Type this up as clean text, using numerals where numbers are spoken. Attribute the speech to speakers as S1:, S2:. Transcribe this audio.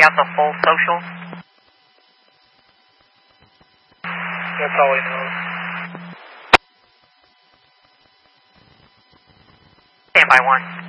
S1: out the full social?
S2: That's all he knows.
S1: Stand by 1.